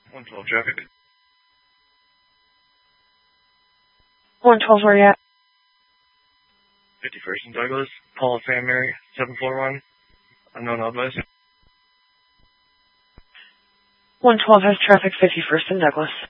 112 traffic. 112, where you at? 51st and Douglas. Paul Sam Mary, 741. Unknown authorized. 112 has traffic 51st and Douglas.